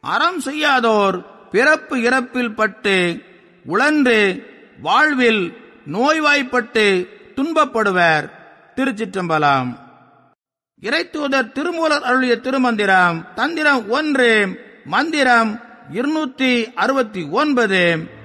அறம் செய்யாதோர் பிறப்பு இறப்பில் பட்டு உழன்று வாழ்வில் நோய்வாய்ப்பட்டு துன்பப்படுவர். திருச்சிற்றம்பலம். இறைத்தூதர் திருமூலர் அருளிய திருமந்திரம். தந்திரம் 1, மந்திரம் 269.